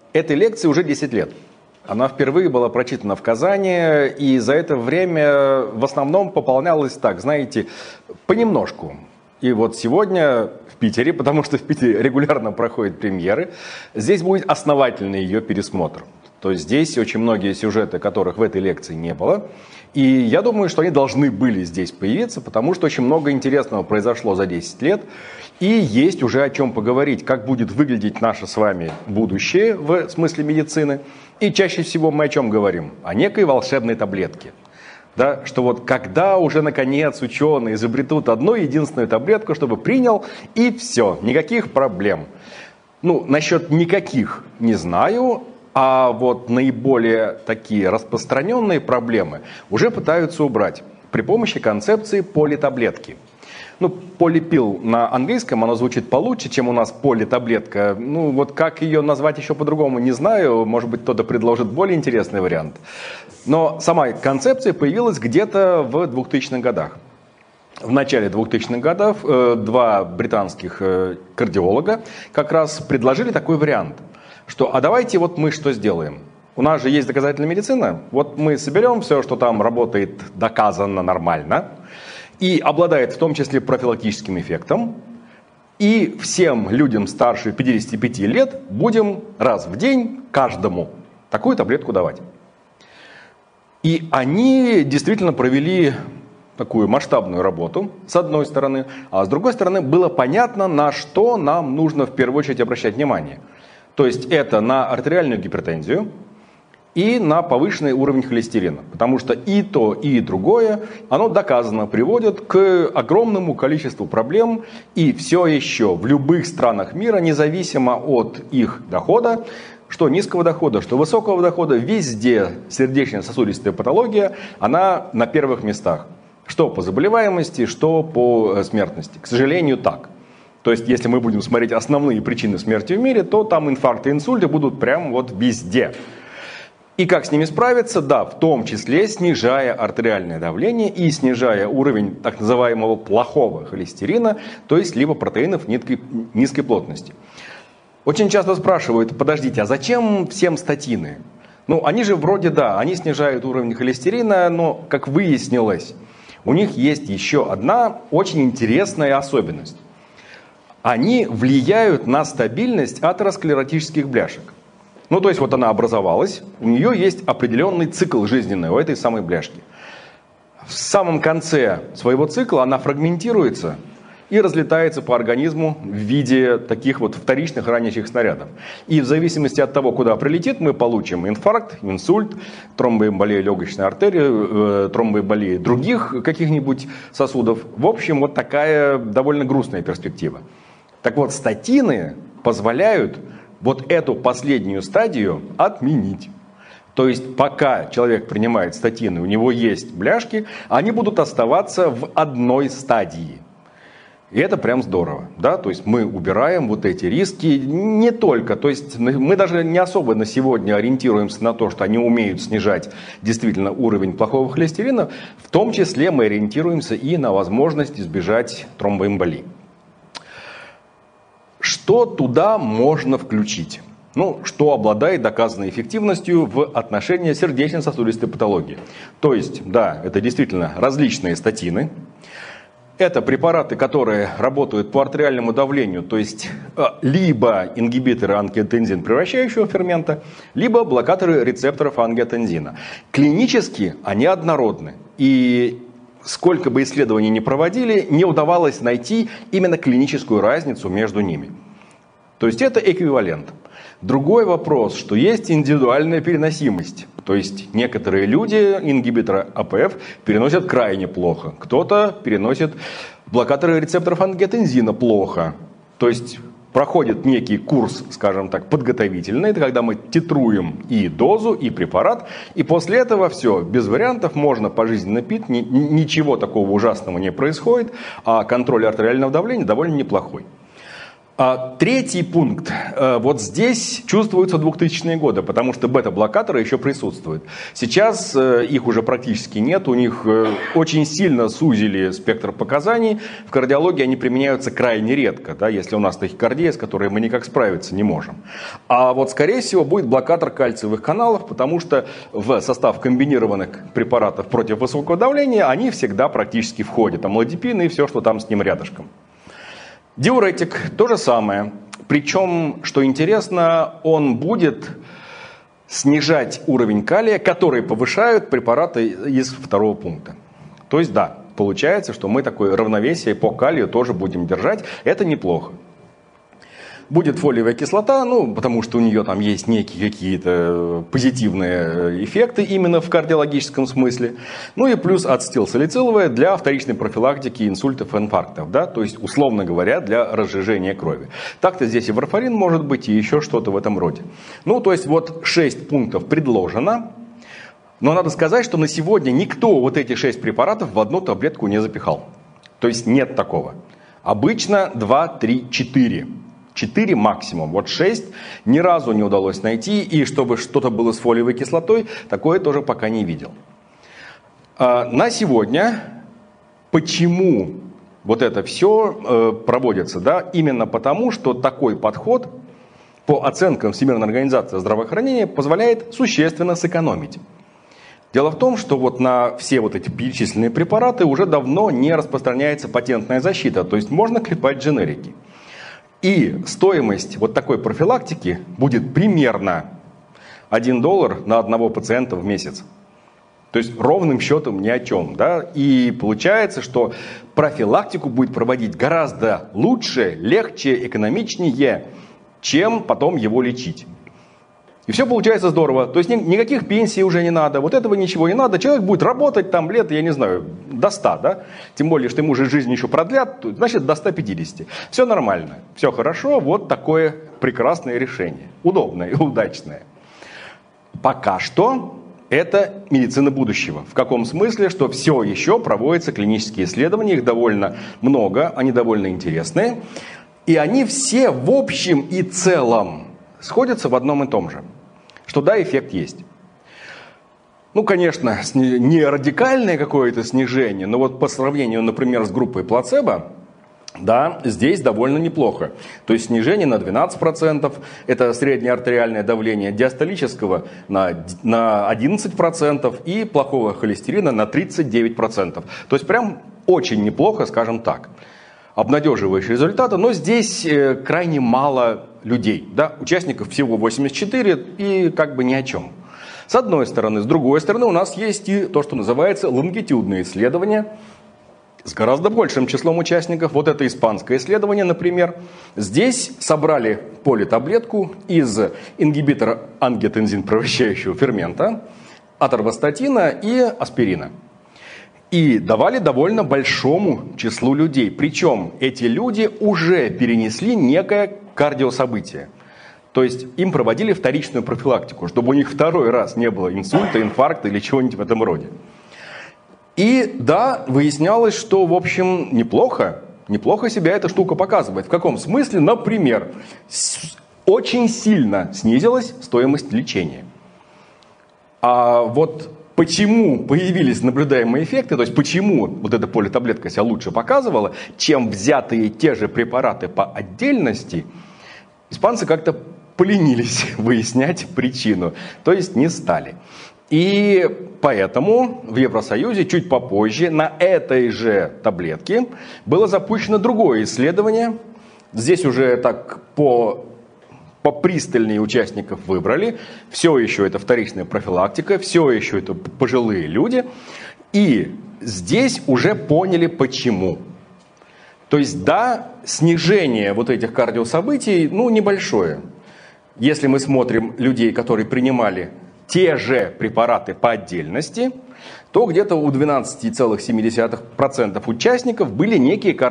Этой лекции уже 10 лет. Она впервые была прочитана в Казани, и за это время в основном пополнялась так, знаете, понемножку. И вот сегодня в Питере, потому что в Питере регулярно проходят премьеры, здесь будет основательный ее пересмотр. То есть здесь очень многие сюжеты, которых в этой лекции не было. И я думаю, что они должны были здесь появиться, потому что очень много интересного произошло за 10 лет. И есть уже о чем поговорить, как будет выглядеть наше с вами будущее в смысле медицины. И чаще всего мы о чем говорим? О некой волшебной таблетке. Да, что вот когда уже наконец ученые изобретут одну единственную таблетку, чтобы принял, и все, никаких проблем. Ну, насчет никаких не знаю, а вот наиболее такие распространенные проблемы уже пытаются убрать при помощи концепции политаблетки. Ну, полипил на английском, оно звучит получше, чем у нас политаблетка. Ну, вот как ее назвать еще по-другому, не знаю. Может быть, кто-то предложит более интересный вариант. Но сама концепция появилась где-то в 2000-х годах. В начале 2000-х годов два британских кардиолога как раз предложили такой вариант, что а давайте вот мы что сделаем. У нас же есть доказательная медицина, вот мы соберем все, что там работает доказанно нормально, и обладает в том числе профилактическим эффектом. И всем людям старше 55 лет будем раз в день каждому такую таблетку давать. И они действительно провели такую масштабную работу, с одной стороны. А с другой стороны, было понятно, на что нам нужно в первую очередь обращать внимание. То есть это на артериальную гипертензию и на повышенный уровень холестерина. Потому что и то, и другое, оно доказано приводит к огромному количеству проблем. И все еще в любых странах мира, независимо от их дохода, что низкого дохода, что высокого дохода, везде сердечно-сосудистая патология, она на первых местах. Что по заболеваемости, что по смертности. К сожалению, так. То есть, если мы будем смотреть основные причины смерти в мире, то там инфаркты и инсульты будут прям вот везде. И как с ними справиться? Да, в том числе снижая артериальное давление и снижая уровень так называемого плохого холестерина, то есть либо протеинов низкой плотности. Очень часто спрашивают, подождите, а зачем всем статины? Ну, они же вроде, да, они снижают уровень холестерина, но, как выяснилось, у них есть еще одна очень интересная особенность. Они влияют на стабильность атеросклеротических бляшек. Ну, то есть, вот она образовалась, у нее есть определенный цикл жизненный у этой самой бляшки. В самом конце своего цикла она фрагментируется и разлетается по организму в виде таких вот вторичных ранящих снарядов. И в зависимости от того, куда прилетит, мы получим инфаркт, инсульт, тромбоэмболия легочной артерии, тромбоэмболия других каких-нибудь сосудов. В общем, вот такая довольно грустная перспектива. Так вот, статины позволяют вот эту последнюю стадию отменить. То есть, пока человек принимает статины, у него есть бляшки, они будут оставаться в одной стадии. И это прям здорово, да, то есть мы убираем вот эти риски не только, то есть мы даже не особо на сегодня ориентируемся на то, что они умеют снижать действительно уровень плохого холестерина, в том числе мы ориентируемся и на возможность избежать тромбоэмболии. Что туда можно включить? Ну, что обладает доказанной эффективностью в отношении сердечно-сосудистой патологии. То есть, да, это действительно различные статины. Это препараты, которые работают по артериальному давлению, то есть либо ингибиторы ангиотензин превращающего фермента, либо блокаторы рецепторов ангиотензина. Клинически они однородны. И сколько бы исследований ни проводили, не удавалось найти именно клиническую разницу между ними. То есть это эквивалент. Другой вопрос, что есть индивидуальная переносимость. То есть некоторые люди ингибиторы АПФ переносят крайне плохо. Кто-то переносит блокаторы рецепторов ангиотензина плохо. То есть проходит некий курс, скажем так, подготовительный, это когда мы титруем и дозу, и препарат, и после этого все, без вариантов, можно пожизненно пить, ничего такого ужасного не происходит, а контроль артериального давления довольно неплохой. Третий пункт. Вот здесь чувствуются 2000-е годы, потому что бета-блокаторы еще присутствуют. Сейчас их уже практически нет, у них очень сильно сузили спектр показаний. В кардиологии они применяются крайне редко, да, если у нас тахикардия, с которой мы никак справиться не можем. А вот скорее всего будет блокатор кальциевых каналов, потому что в состав комбинированных препаратов против высокого давления они всегда практически входят. Амлодипин и все, что там с ним рядышком. Диуретик то же самое, причем, что интересно, он будет снижать уровень калия, который повышают препараты из второго пункта. То есть да, получается, что мы такое равновесие по калию тоже будем держать, это неплохо. Будет фолиевая кислота, потому что у нее там есть некие какие-то позитивные эффекты именно в кардиологическом смысле. И плюс ацетилсалициловая для вторичной профилактики инсультов и инфарктов, да, то есть, условно говоря, для разжижения крови. Так-то здесь и варфарин может быть, и еще что-то в этом роде. То есть, вот 6 пунктов предложено, но надо сказать, что на сегодня никто вот эти 6 препаратов в одну таблетку не запихал. То есть, нет такого. Обычно 2, 3, 4. 4 максимум, вот 6 ни разу не удалось найти, и чтобы что-то было с фолиевой кислотой, такое тоже пока не видел. На сегодня, почему вот это все проводится, да, именно потому, что такой подход, по оценкам Всемирной организации здравоохранения, позволяет существенно сэкономить. Дело в том, что вот на все вот эти перечисленные препараты уже давно не распространяется патентная защита, то есть можно клепать дженерики. И стоимость вот такой профилактики будет примерно $1 на одного пациента в месяц. То есть ровным счетом ни о чем. Да? И получается, что профилактику будет проводить гораздо лучше, легче, экономичнее, чем потом его лечить. И все получается здорово. То есть никаких пенсий уже не надо, вот этого ничего не надо. Человек будет работать там лет, я не знаю, до 100, да? Тем более, что ему уже жизнь еще продлят, значит до 150. Все нормально, все хорошо, вот такое прекрасное решение. Удобное и удачное. Пока что это медицина будущего. В каком смысле? Что все еще проводятся клинические исследования, их довольно много, они довольно интересные. И они все в общем и целом сходятся в одном и том же. Что да, эффект есть. Конечно, не радикальное какое-то снижение, но вот по сравнению, например, с группой плацебо, да, здесь довольно неплохо. То есть снижение на 12%, это среднее артериальное давление, диастолического на 11% и плохого холестерина на 39%. То есть прям очень неплохо, скажем так. Обнадеживающие результаты, но здесь крайне мало людей. Да? Участников всего 84 и как бы ни о чем. С одной стороны. С другой стороны у нас есть и то, что называется лонгитюдные исследования с гораздо большим числом участников. Вот это испанское исследование, например. Здесь собрали политаблетку из ингибитора ангиотензин-превращающего фермента, аторвастатина и аспирина. И давали довольно большому числу людей. Причем эти люди уже перенесли некое кардиособытие. То есть им проводили вторичную профилактику, чтобы у них второй раз не было инсульта, инфаркта или чего-нибудь в этом роде. И да, выяснялось, что в общем неплохо себя эта штука показывает. В каком смысле? Например, очень сильно снизилась стоимость лечения. А вот почему появились наблюдаемые эффекты, то есть почему вот эта политаблетка себя лучше показывала, чем взятые те же препараты по отдельности, испанцы как-то поленились выяснять причину, то есть не стали. И поэтому в Евросоюзе чуть попозже на этой же таблетке было запущено другое исследование. Здесь уже так попристальнее участников выбрали. Все еще это вторичная профилактика, все еще это пожилые люди. И здесь уже поняли почему. То есть да, снижение вот этих кардиособытий, небольшое. Если мы смотрим людей, которые принимали те же препараты по отдельности, то где-то у 12,7% участников были некие